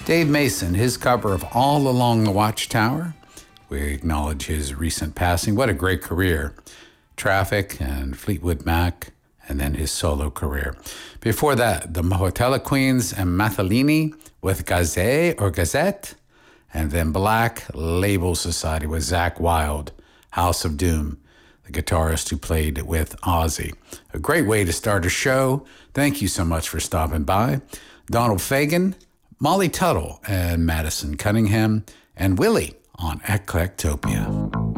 Dave Mason, his cover of All Along the Watchtower. We acknowledge his recent passing. What a great career. Traffic and Fleetwood Mac, and then his solo career. Before that, the Mahotella Queens and Mathilini with Gazette or Gazette, and then Black Label Society with Zakk Wylde, House of Doom, the guitarist who played with Ozzy. A great way to start a show. Thank you so much for stopping by. Donald Fagen, Molly Tuttle, and Madison Cunningham, and Willie on Eclectopia.